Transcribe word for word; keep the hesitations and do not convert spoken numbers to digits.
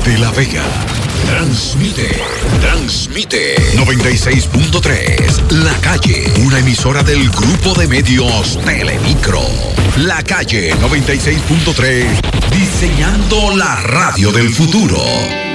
de La Vega. Transmite, transmite noventa y seis punto tres. La Calle, una emisora del grupo de medios Telemicro. La Calle noventa y seis punto tres, diseñando la radio del futuro.